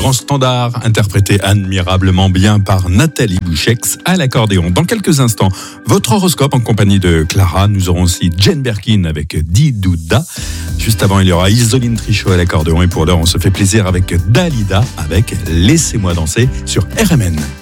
grand standard, interprété admirablement bien par Nathalie Bouchex à l'accordéon. Dans quelques instants, votre horoscope en compagnie de Clara. Nous aurons aussi Jane Birkin avec Didouda. Juste avant, il y aura Isoline Trichot à l'accordéon. Et pour l'heure, on se fait plaisir avec Dalida avec Laissez-moi danser sur RMN.